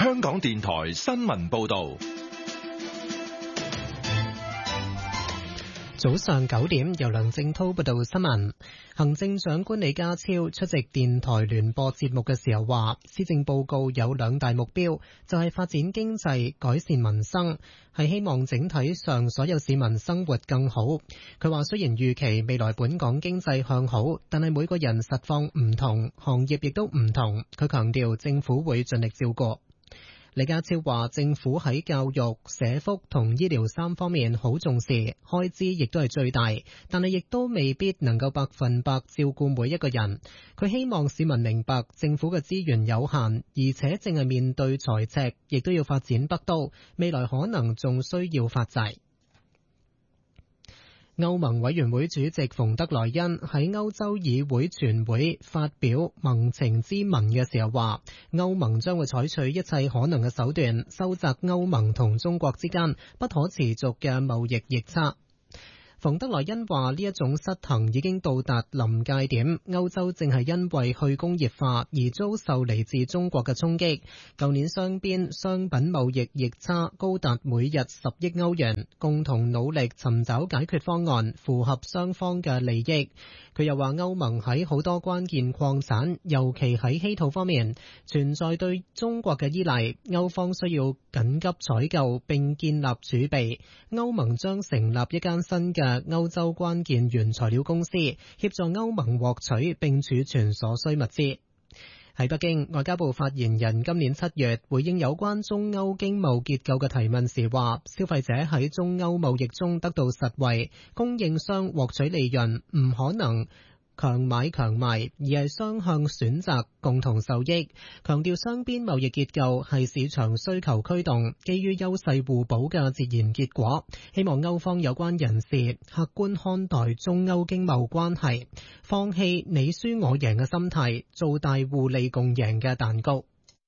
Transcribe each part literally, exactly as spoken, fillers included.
香港電台新聞報道。 早上九點，由梁正濤報道新聞。行政長官李家超出席電台聯播節目嘅時候話，施政報告有兩大目標，就係發展經濟、改善民生，係希望整體上所有市民生活更好。佢話雖然預期未來本港經濟向好，但係每個人實況唔同，行業亦都唔同。佢強調政府會盡力照顧。李家超話政府喺教育、社福同醫療三方面好重視，開支亦都係最大，但係亦都未必能夠百分百照顧每一個人。佢希望市民明白政府嘅資源有限，而且正係面對財赤，亦都要發展北都，未來可能仲需要發債。歐盟委員會主席馮德萊恩喺歐洲議會全會發表盟情咨文嘅時候話，歐盟將會採取一切可能嘅手段，收窄歐盟同中國之間不可持續嘅貿易逆差。馮德萊恩話呢一種失衡已經到達臨界點，歐洲正係因為去工業化而遭受嚟自中國嘅衝擊。舊年雙邊商品貿易逆差高達每日十億歐元，共同努力尋找解決方案，符合雙方嘅利益。佢又話歐盟喺好多關鍵礦產，尤其喺稀土方面，存在對中國嘅依賴，歐方需要緊急採購並建立儲備。歐盟將成立一間新嘅歐洲關鍵原材料公司，協助歐盟獲取並儲存所需物資。喺北京，外交部發言人今年七月回應有關中歐經貿結構嘅提問時話，消費者喺中歐貿易中得到實惠，供應商獲取利潤唔可能強買強賣，而係雙向選擇，共同受益。強調雙邊貿易結構係市場需求驅動，基於優勢互補嘅自然結果。希望歐方有關人士客觀看待中歐經貿關係，放棄你輸我贏嘅心態，做大互利共贏嘅蛋糕。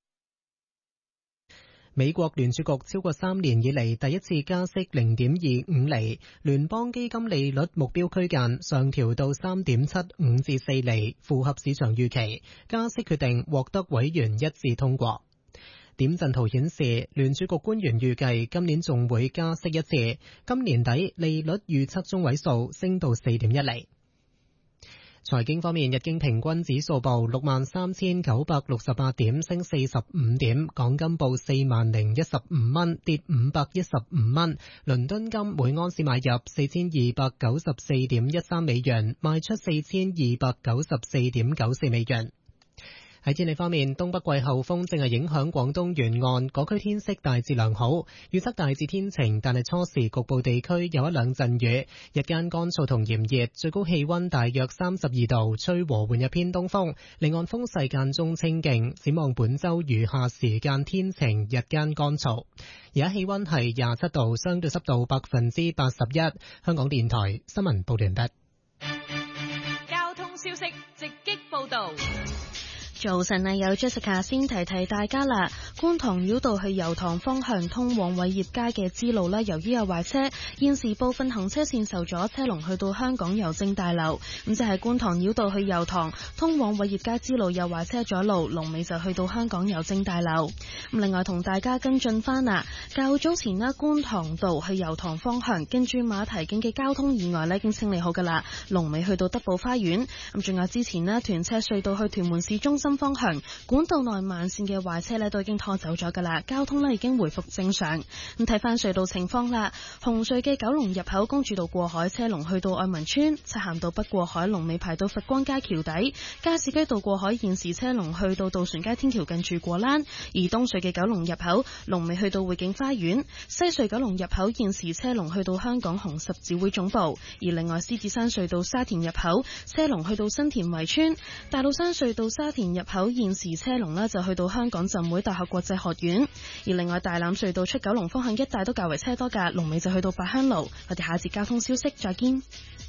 美國聯儲局超過三年以嚟第一次加息零點二五厘，聯邦基金利率目標區間上調到三點七五至四厘，符合市場預期。加息決定獲得委員一致通過。點陣圖顯示，聯儲局官員預計今年仲會加息一次，今年底利率預測中位數升到四點一厘。財經方面，日經平均指數報六萬三千九百六十八點，升四十五點；港金報四萬零一十五蚊，跌五百一十五蚊。倫敦金每安士買入四千二百九十四點一三美元，賣出四千二百九十四點九四美元。喺天氣方面，東北季候風正係影響廣東沿岸，嗰區天色大致良好，預測大致天晴，但係初時局部地區有一兩陣雨，日間乾燥同炎熱，最高氣溫大約三十二度，吹和緩一偏東風，離岸風勢間中清勁。展望本週餘下時間天晴，日間乾燥。而家氣溫係廿七度，相對濕度百分之八十一。香港電台新聞報完畢。 交通消息直擊報道。 早晨啊，有 Jessica 先提提大家啦。觀塘繞道去油塘方向通往偉業街嘅支路咧，由於有壞車，現時部分行車線受阻，車龍去到香港郵政大樓。咁就係觀塘繞道去油塘通往偉業街支路有壞車阻路，龍尾就去到香港郵政大樓。咁另外同大家跟進翻啊，較早前咧觀塘道去油塘方向跟住馬蹄徑嘅交通意外咧已經清理好噶啦，龍尾去到德寶花園。咁仲有之前咧屯車隧道去屯門市中心方向管道內慢線嘅壞車咧都已經拖走咗噶啦，交通咧已經回復正常。咁睇翻隧道情況啦，紅隧嘅九龍入口公主道過海車龍去到愛民村，漆咸道北過海龍尾排到佛光街橋底，加士居道過海現時車龍去到渡船街天橋近住過欄，而東隧嘅九龍入口龍尾去到匯景花園，西隧九龍入口現時車龍去到香港紅十字會總部，而另外獅子山隧道沙田入口車龍去到新田圍村，大老山隧道沙田入口現時車龍呢就去到香港浸會大學國際學院，而另外大欖隧道出九龍方向一帶都較為車多㗎，龍尾就去到八鄉路。我哋下節交通消息再見。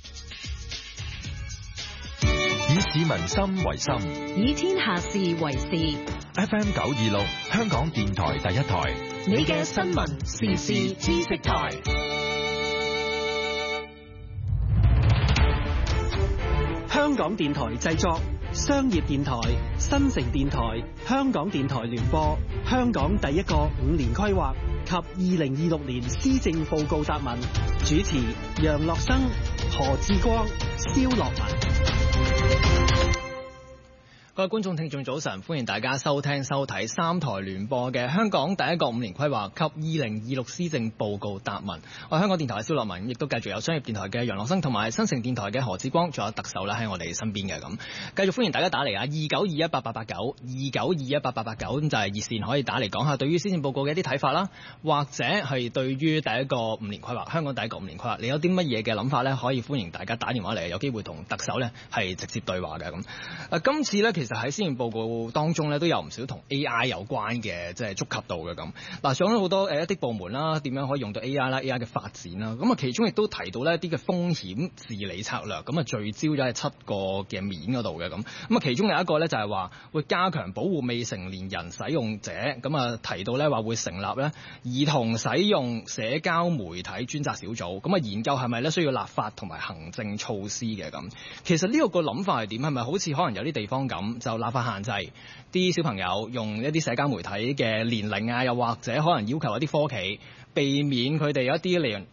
以市民心為心， 以天下事為事。 F M 九二六香港電台第一台， 你嘅新聞時事知識台。 香港電台製作， 商業電台、新城電台、香港電台聯播，香港第一個五年規劃及二零二六年施政報告答問，主持楊樂生、何志光、蕭樂文。 各位觀眾聽眾早晨，歡迎大家收聽收睇三台聯播嘅香港第一個五年規劃及二零二六施政報告答問。我係香港電台嘅蕭樂文，亦都繼續有商業電台嘅楊樂生同埋新城電台嘅何志光，仲有特首咧喺我哋身邊嘅。咁繼續歡迎大家打嚟啊！二九二一八八八九，二九二一八八八九，咁就係熱線可以打嚟講下對於施政報告嘅一啲睇法啦，或者係對於第一個五年規劃香港第一個五年規劃你有啲乜嘢嘅諗法咧？可以歡迎大家打電話嚟，有機會同特首咧係直接對話嘅。咁啊，今次咧其實喺施政報告當中咧都有唔少同 A I 有關嘅，即係觸及到嘅。咁嗱，上咗好多誒一啲部門啦，點樣可以用到 A I 啦 ，A I 嘅發展啦，咁啊其中亦都提到呢一啲嘅風險治理策略，咁啊聚焦咗喺七個嘅面嗰度嘅。咁咁啊其中有一個咧就係話會加強保護未成年人使用者，咁啊提到咧話會成立咧兒童使用社交媒體專責小組，咁啊研究係咪咧需要立法同埋行政措施嘅。咁其實呢個個諗法係點？係咪好似可能有啲地方咁就立法限制啲小朋友用一啲社交媒體嘅年齡啊，又或者可能要求一啲科企避免佢哋有一啲利用